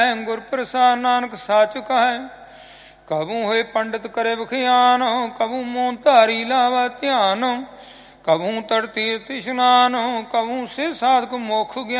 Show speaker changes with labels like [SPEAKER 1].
[SPEAKER 1] ਗੁਰ ਪ੍ਰਸਾਦ ਨਾਨਕ ਸਾਚ ਕਹੈ। ਕਬੂ ਹੋਏ ਪੰਡਿਤ ਕਰੇ ਬਖਿਆਨ, ਕਬੂ ਮੋਨ ਧਾਰੀ ਲਾਵਾ ਧਿਆਨ, ਕਬੂ ਤੜ ਤੀਰਥ ਇਸ਼ਨਾਨ, ਕਬੂ ਸੇ ਸਾਧਕ ਮੋਖ ਗਿਆਨ।